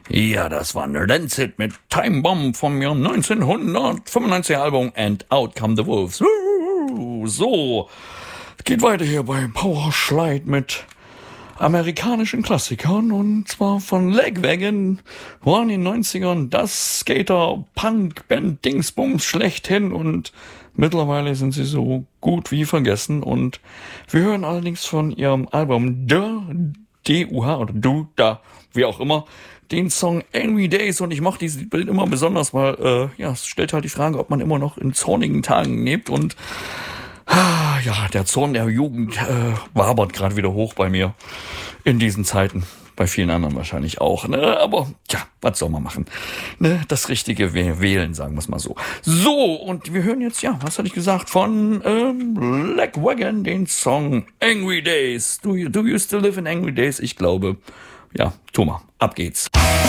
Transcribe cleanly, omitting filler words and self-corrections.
Ja, das war ein Rancid mit Time Bomb vom Jahr 1995 Album And Out Come the Wolves. So, geht weiter hier bei Powerslide mit amerikanischen Klassikern und zwar von Lagwagon, waren in den 90ern das Skater-Punk-Band-Dingsbums schlechthin und mittlerweile sind sie so gut wie vergessen und wir hören allerdings von ihrem Album D-U-H oder Du, Da, wie auch immer, den Song Angry Days und ich mache dieses Bild immer besonders, weil es stellt halt die Frage, ob man immer noch in zornigen Tagen lebt und ja, der Zorn der Jugend wabert gerade wieder hoch bei mir in diesen Zeiten. Bei vielen anderen wahrscheinlich auch, ne? Aber ja, was soll man machen? Ne? Das Richtige wählen, sagen wir es mal so. So, und wir hören jetzt, ja, was hatte ich gesagt, von Lagwagon, den Song Angry Days. Do you still live in Angry Days? Ich glaube, ja, Thomas, ab geht's.